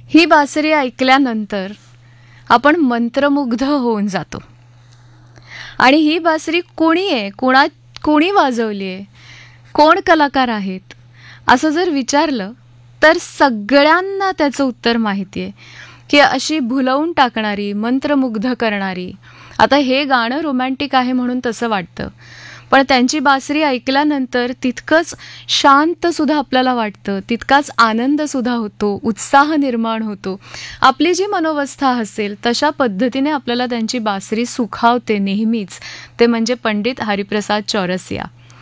ही बासरी ऐकल्यानंतर आपण मंत्रमुग्ध होऊन जातो. आणि ही बासरी कोणी आहे, कोणी वाजवली आहे, कोण कलाकार आहेत असं जर विचारलं तर सगळ्यांना त्याचं उत्तर माहिती आहे की अशी भुलवून टाकणारी, मंत्रमुग्ध करणारी. आता हे गाणं रोमॅन्टिक आहे म्हणून तसं वाटतं, पण त्यांची बासरी ऐकल्यानंतर तितकंच शांत सुद्धा आपल्याला वाटतं, तितकाच आनंद सुद्धा होतो, उत्साह निर्माण होतो. आपली जी मनोवस्था असेल तशा पद्धतीने आपल्याला त्यांची बासरी सुखावते नेहमीच. ते म्हणजे पंडित हरिप्रसाद चौरसिया.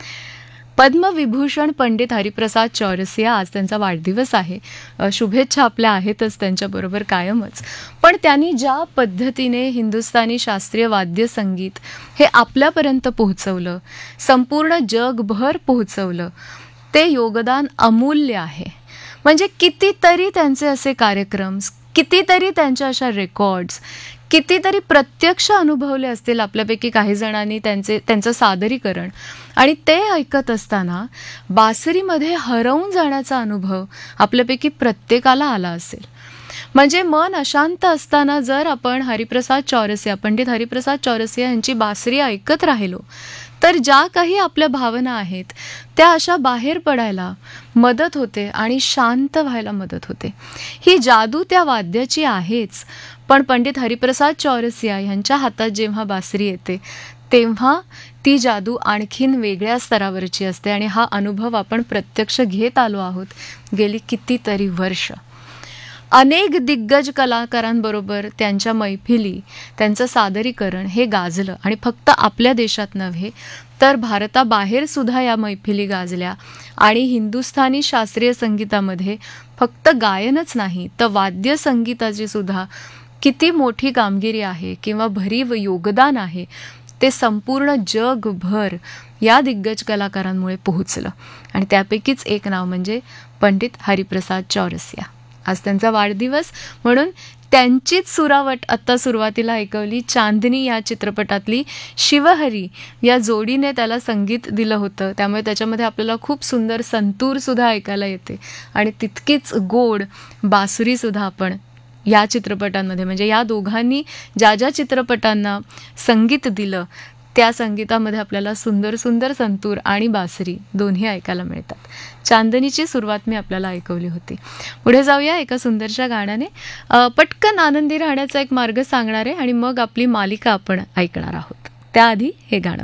पद्मविभूषण पंडित हरिप्रसाद चौरसिया, आज त्यांचा वाढदिवस आहे. शुभेच्छा आपल्या आहेतच त्यांच्याबरोबर कायमच. पण त्यांनी ज्या पद्धतीने हिंदुस्थानी शास्त्रीय वाद्यसंगीत हे आपल्यापर्यंत पोहोचवलं, संपूर्ण जगभर पोहोचवलं, ते योगदान अमूल्य आहे. म्हणजे कितीतरी त्यांचे असे कार्यक्रम, कितीतरी त्यांच्या अशा रेकॉर्ड्स, कितीतरी प्रत्यक्ष अनुभवले असतील आपल्यापैकी काही जणांनी त्यांचं सादरीकरण. आणि ते ऐकत असताना बासरीमध्ये हरवून जाण्याचा अनुभव आपल्यापैकी प्रत्येकाला आला असेल. म्हणजे मन अशांत असताना जर आपण हरिप्रसाद चौरसिया, पंडित हरिप्रसाद चौरसिया यांची बासरी ऐकत राहिलो तर ज्या काही आपल्या भावना आहेत त्या अशा बाहेर पडायला मदत होते आणि शांत व्हायला मदत होते. ही जादू त्या वाद्याची आहेच, पण पंडित हरिप्रसाद चौरसिया यांच्या हातात जेव्हा बासरी येते तेव्हा ती जादू आणखीन वेगळ्या स्तरावरची असते. आणि हा अनुभव आपण प्रत्यक्ष घेत आलो आहोत गेली कितीतरी वर्ष. अनेक दिग्गज कलाकारांबरोबर त्यांच्या मैफिली, त्यांचं सादरीकरण हे गाजलं. आणि फक्त आपल्या देशात नव्हे तर भारताबाहेर सुद्धा या मैफिली गाजल्या. आणि हिंदुस्थानी शास्त्रीय संगीतामध्ये फक्त गायनच नाही तर वाद्यसंगीताची सुद्धा किती मोठी कामगिरी आहे किंवा भरीव योगदान आहे ते संपूर्ण जगभर या दिग्गज कलाकारांमुळे पोहोचलं. आणि त्यापैकीच एक नाव म्हणजे पंडित हरिप्रसाद चौरसिया. आज त्यांचा वाढदिवस म्हणून त्यांचीच सुरावट आत्ता सुरुवातीला ऐकवली. चांदनी या चित्रपटातली शिवहरी या जोडीने त्याला संगीत दिलं होतं, त्यामुळे त्याच्यामध्ये आपल्याला खूप सुंदर संतूरसुद्धा ऐकायला येते. आणि तितकीच गोड बासुरीसुद्धा आपण या चित्रपटांमध्ये, म्हणजे या दोघांनी ज्या ज्या चित्रपटांना संगीत दिलं त्या संगीतामध्ये आपल्याला सुंदर सुंदर संतूर आणि बासरी दोन्ही ऐकायला मिळतात. चांदनीची सुरुवात मी आपल्याला ऐकवली होती. पुढे जाऊया एका सुंदरशा गाण्याने. पटकन आनंदी राहण्याचा एक मार्ग सांगणार आहे आणि मग आपली मालिका आपण ऐकणार आहोत. त्याआधी हे गाणं.